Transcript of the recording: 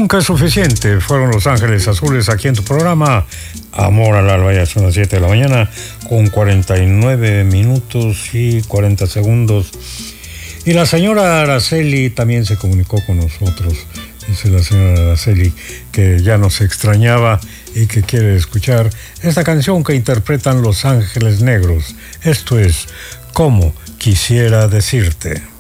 Nunca es suficiente. Fueron Los Ángeles Azules aquí en tu programa Amor al Alba. Ya son las 7 de la mañana con 49 minutos y 40 segundos. Y la señora Araceli también se comunicó con nosotros. Dice la señora Araceli que ya nos extrañaba y que quiere escuchar esta canción que interpretan Los Ángeles Negros. Esto es Como Quisiera Decirte.